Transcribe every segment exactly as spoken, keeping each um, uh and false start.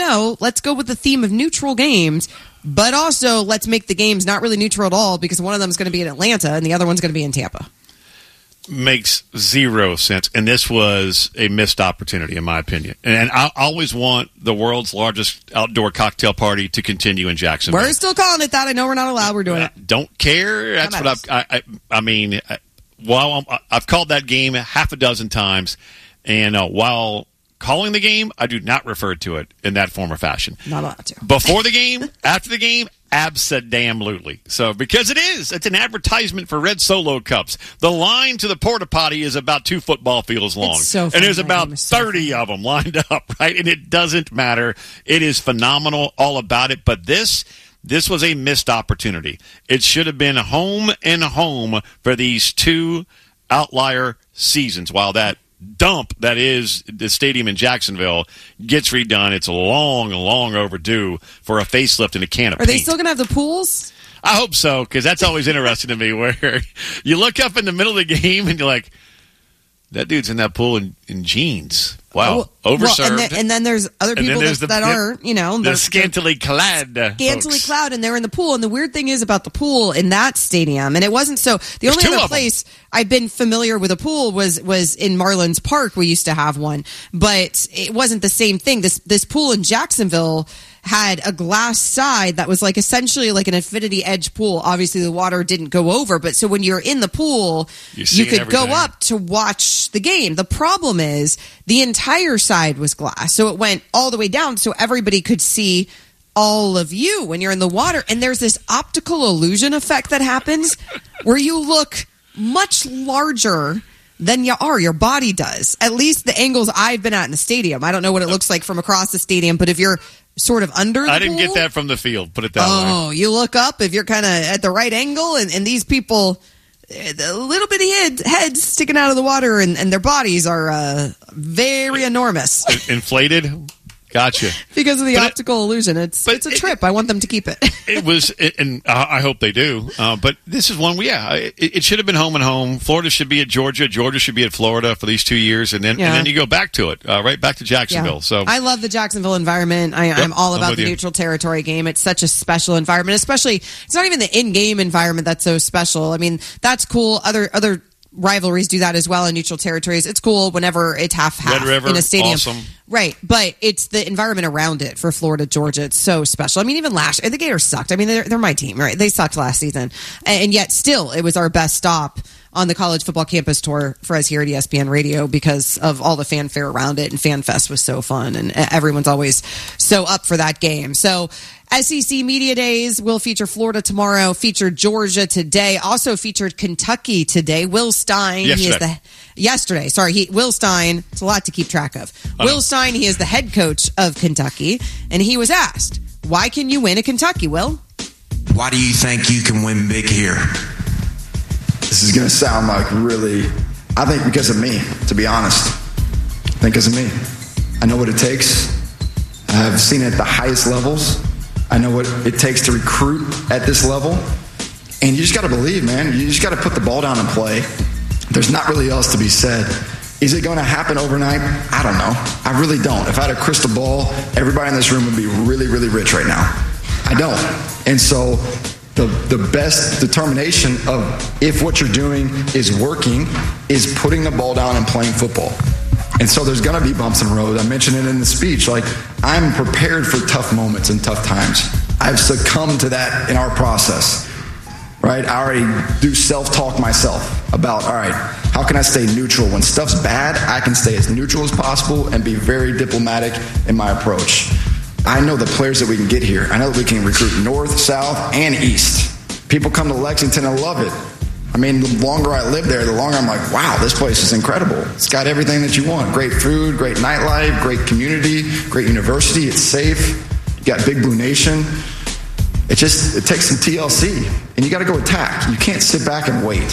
no, let's go with the theme of neutral games, but also let's make the games not really neutral at all because one of them is going to be in Atlanta and the other one's going to be in Tampa. Makes zero sense. And this was a missed opportunity, in my opinion. And I always want the world's largest outdoor cocktail party to continue in Jacksonville. We're still calling it that. I know we're not allowed. We're doing I it. Don't care. That's what I've, I, I, I mean, while I'm, I've called that game half a dozen times, and uh, while calling the game, I do not refer to it in that form or fashion. Not allowed to. Before the game, after the game, abso-damn-lutely. So, because it is. It's an advertisement for Red Solo Cups. The line to the porta potty is about two football fields long. It's so funny. And there's about so thirty funny. of them lined up, right? And it doesn't matter. It is phenomenal, all about it. But this... This was a missed opportunity. It should have been home and home for these two outlier seasons. While that dump that is the stadium in Jacksonville gets redone, it's long, long overdue for a facelift and a can of Are paint. they still going to have the pools? I hope so, because that's always interesting to me, where you look up in the middle of the game and you're like, that dude's in that pool in, in jeans. Wow, Oh, overserved. Well, and, then, and then there's other And then people there's that, the- that are, you know, the they're- scantily clad uh, scantily folks. clad, and they're in the pool. And the weird thing is about the pool in that stadium, and it wasn't so. The There's only two other of 'em. place I've been familiar with a pool was was in Marlins Park. We used to have one, but it wasn't the same thing. This this pool in Jacksonville had a glass side that was like essentially like an infinity edge pool. Obviously, the water didn't go over, but so when you're in the pool, You're you seeing could everything. go up to watch the game. The problem is the entire side was glass, so it went all the way down, so everybody could see all of you when you're in the water. And there's this optical illusion effect that happens where you look much larger than you are. Your body does. At least the angles I've been at in the stadium. I don't know what it looks like from across the stadium, but if you're sort of under the I didn't pool, get that from the field, put it that way. oh, you look up if you're kind of at the right angle, and, and these people, eh, the little bitty head, heads sticking out of the water, and, and their bodies are uh, very enormous Inflated? Gotcha. because of the But it- optical illusion. It's but it's a it- trip. I want them to keep it. It was, and I hope they do. Uh, but this is one, yeah, it, it should have been home and home. Florida should be at Georgia. Georgia should be at Florida for these two years, and then Yeah. and then you go back to it, uh, right back to Jacksonville. So I love the Jacksonville environment. I, I'm all I'm about with the you. neutral territory game. It's such a special environment, especially it's not even the in-game environment that's so special. I mean, that's cool. Other other rivalries do that as well in neutral territories. It's cool whenever it's half-half Red River, in a stadium. awesome. Right, but it's the environment around it for Florida, Georgia. It's so special. I mean, even last year, the Gators sucked. I mean, they're, they're my team, right? They sucked last season. And, and yet still, it was our best stop on the college football campus tour for us here at E S P N Radio because of all the fanfare around it. And FanFest was so fun. And everyone's always so up for that game. So S E C Media Days will feature Florida tomorrow, featured Georgia today, also featured Kentucky today. Will Stein, he is Yesterday. the yesterday. Sorry, he Will Stein. It's a lot to keep track of. I know. Will Stein, he is the head coach of Kentucky, and he was asked, "Why can you win at Kentucky, Will?" Why do you think you can win big here? This is going to sound like really, I think because of me, to be honest. I think because of me. I know what it takes. I've seen it at the highest levels. I know what it takes to recruit at this level. And you just got to believe, man. You just got to put the ball down and play. There's not really else to be said. Is it going to happen overnight? I don't know. I really don't. If I had a crystal ball, everybody in this room would be really, really rich right now. I don't. And so the the best determination of if what you're doing is working is putting the ball down and playing football. And so there's going to be bumps in the road. I mentioned it in the speech. Like, I'm prepared for tough moments and tough times. I've succumbed to that in our process. Right? I already do self-talk myself about, all right, how can I stay neutral? When stuff's bad, I can stay as neutral as possible and be very diplomatic in my approach. I know the players that we can get here. I know that we can recruit north, south, and east. People come to Lexington and love it. I mean, the longer I live there, the longer I'm like, wow, this place is incredible. It's got everything that you want. Great food, great nightlife, great community, great university. It's safe. You got Big Blue Nation. It just, it takes some T L C, and you got to go attack. You can't sit back and wait.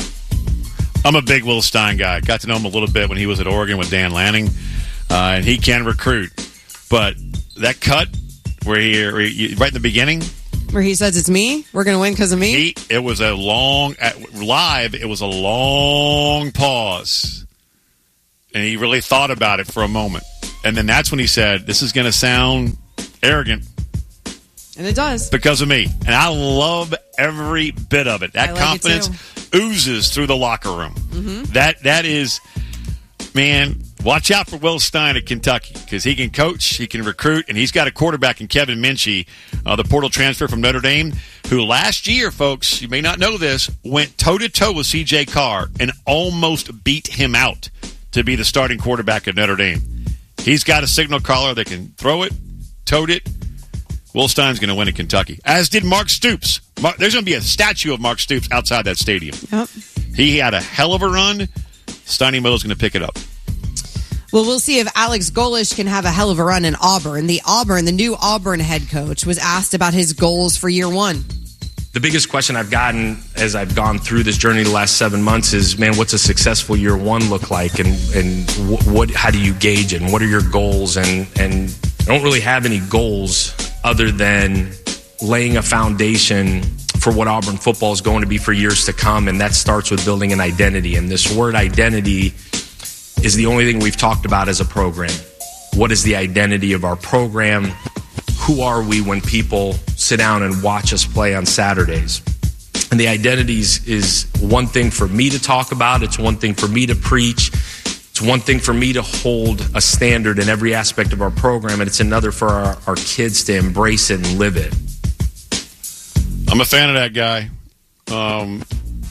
I'm a big Will Stein guy. Got to know him a little bit when he was at Oregon with Dan Lanning, uh, and he can recruit. But that cut where he, where he right in the beginning, Where he says, "It's me. We're going to win because of me." he it was a long at, live. It was a long pause, and he really thought about it for a moment, and then that's when he said, "This is going to sound arrogant. And it does. Because of me. And I love every bit of it. That I like confidence it oozes through the locker room. Mm-hmm. That That is, man, watch out for Will Stein at Kentucky because he can coach, he can recruit, and he's got a quarterback in Kevin Minchie, uh, the portal transfer from Notre Dame, who last year, folks, you may not know this, went toe-to-toe with C J Carr and almost beat him out to be the starting quarterback at Notre Dame. He's got a signal caller that can throw it, tote it. Will Stein's going to win at Kentucky, as did Mark Stoops. Mark, there's going to be a statue of Mark Stoops outside that stadium. Yep. He had a hell of a run. Steiny Mo's going to pick it up. Well, we'll see if Alex Golesh can have a hell of a run in Auburn. The Auburn, the new Auburn head coach, was asked about his goals for year one. The biggest question I've gotten as I've gone through this journey the last seven months is, man, what's a successful year one look like? And and what, how do you gauge it? And what are your goals? And, and I don't really have any goals other than laying a foundation for what Auburn football is going to be for years to come. And that starts with building an identity. And this word identity is the only thing we've talked about as a program. What is the identity of our program? Who are we when people sit down and watch us play on Saturdays? And the identities is one thing for me to talk about. It's one thing for me to preach. It's one thing for me to hold a standard in every aspect of our program. And it's another for our, our kids to embrace it and live it. I'm a fan of that guy. Um,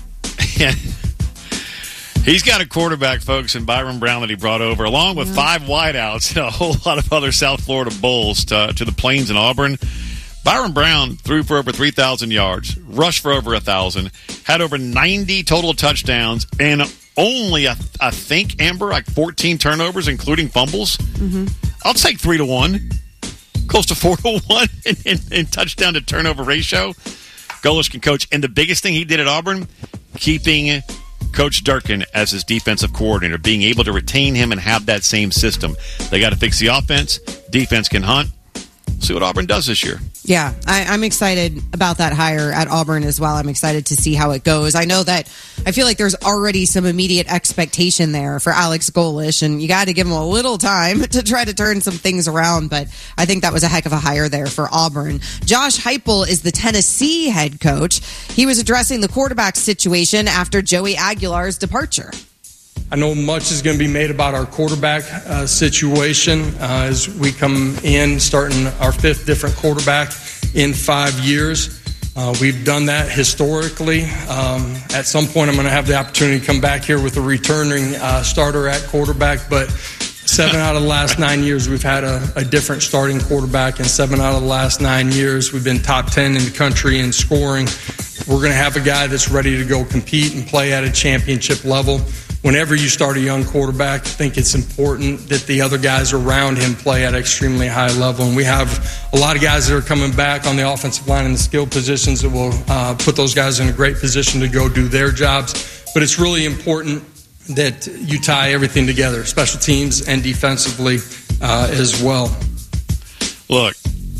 he's got a quarterback, folks, in Byron Brown that he brought over, along with five wideouts and a whole lot of other South Florida Bulls to, to the Plains in Auburn. Byron Brown threw for over three thousand yards, rushed for over one thousand, had over ninety total touchdowns, and only, I, I think, Amber, like fourteen turnovers, including fumbles. Mm-hmm. I'll take three to one. Close to four to one in, in, in touchdown to turnover ratio. Golesh can coach. And the biggest thing he did at Auburn, keeping Coach Durkin as his defensive coordinator, being able to retain him and have that same system. They got to fix the offense. Defense can hunt. See what Auburn does this year. Yeah, I, I'm excited about that hire at Auburn as well. I'm excited to see how it goes. I know that I feel like there's already some immediate expectation there for Alex Golesh, and you got to give him a little time to try to turn some things around, but I think that was a heck of a hire there for Auburn. Josh Heupel is the Tennessee head coach. He was addressing the quarterback situation after Joey Aguilar's departure. I know much is going to be made about our quarterback uh, situation uh, as we come in, starting our fifth different quarterback in five years. Uh, we've done that historically. Um, at some point, I'm going to have the opportunity to come back here with a returning uh, starter at quarterback, but seven out of the last nine years, we've had a, a different starting quarterback, and seven out of the last nine years, we've been top ten in the country in scoring. We're going to have a guy that's ready to go compete and play at a championship level. Whenever you start a young quarterback, I think it's important that the other guys around him play at an extremely high level. And we have a lot of guys that are coming back on the offensive line in the skill positions that will uh, put those guys in a great position to go do their jobs. But it's really important that you tie everything together, special teams and defensively uh, as well. Look,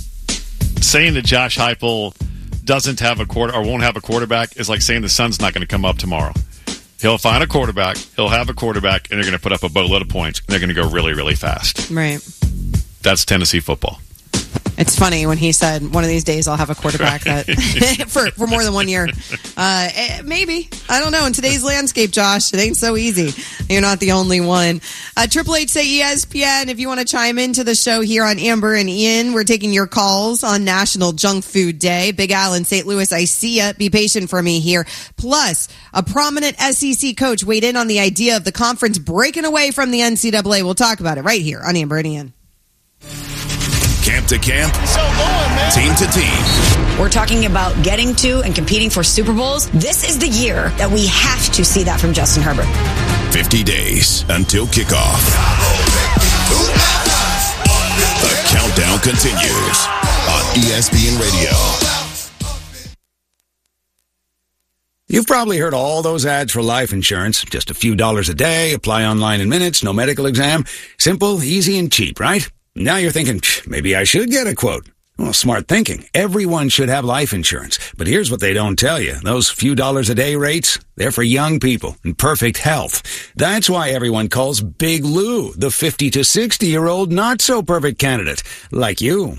saying that Josh Heupel doesn't have a quarter or won't have a quarterback is like saying the sun's not going to come up tomorrow. He'll find a quarterback, he'll have a quarterback, and they're going to put up a boatload of points, and they're going to go really, really fast. Right. That's Tennessee football. It's funny when he said, one of these days I'll have a quarterback that for, for more than one year. Uh, maybe. I don't know. In today's landscape, Josh, it ain't so easy. You're not the only one. Uh, Triple H say E S P N, if you want to chime into the show here on Amber and Ian, we're taking your calls on National Junk Food Day. Big Al in Saint Louis, I see ya. Be patient for me here. Plus, a prominent S E C coach weighed in on the idea of the conference breaking away from the N C double A. We'll talk about it right here on Amber and Ian. Camp to camp, so going, man. Team to team. We're talking about getting to and competing for Super Bowls. This is the year that we have to see that from Justin Herbert. fifty days until kickoff. The countdown continues on E S P N Radio. You've probably heard all those ads for life insurance. Just a few dollars a day, apply online in minutes, no medical exam. Simple, easy, and cheap, right? Now you're thinking, maybe I should get a quote. Well, smart thinking. Everyone should have life insurance. But here's what they don't tell you. Those few dollars a day rates, they're for young people in perfect health. That's why everyone calls Big Lou the fifty to sixty-year-old not-so-perfect candidate, like you.